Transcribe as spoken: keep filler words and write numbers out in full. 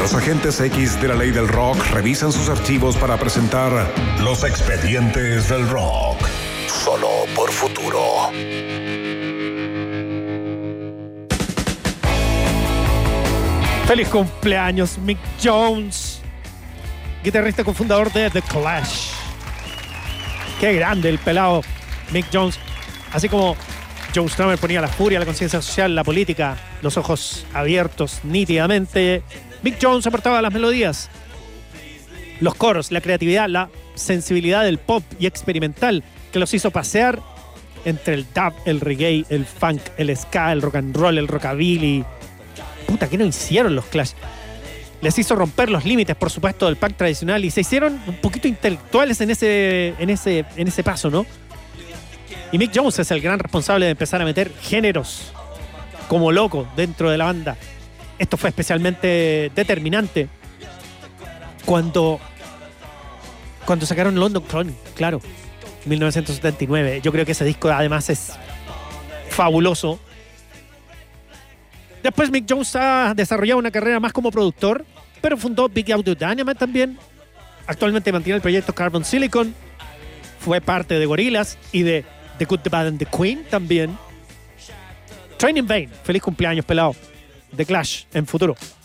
Los agentes X de la ley del rock revisan sus archivos para presentar Los Expedientes del Rock. Solo por Futuro. Feliz cumpleaños, Mick Jones, guitarrista cofundador de The Clash. Qué grande el pelado Mick Jones. Así como Joe Strummer ponía la furia, la conciencia social, la política, los ojos abiertos nítidamente, Mick Jones aportaba las melodías, los coros, la creatividad, la sensibilidad del pop y experimental que los hizo pasear entre el dub, el reggae, el funk, el ska, el rock and roll, el rockabilly. Puta, ¿qué no hicieron los Clash? Les hizo romper los límites, por supuesto, del punk tradicional y se hicieron un poquito intelectuales en ese, en ese, en ese paso, ¿no? Y Mick Jones es el gran responsable de empezar a meter géneros como loco dentro de la banda. Esto fue especialmente determinante cuando, cuando sacaron London Calling, claro, en mil novecientos setenta y nueve. Yo creo que ese disco además es fabuloso. Después Mick Jones ha desarrollado una carrera más como productor, pero fundó Big Audio Dynamite también. Actualmente mantiene el proyecto Carbon Silicon. Fue parte de Gorillaz y de The Good, The Bad and The Queen también. Training Vain. Feliz cumpleaños, pelado. The Clash en Futuro.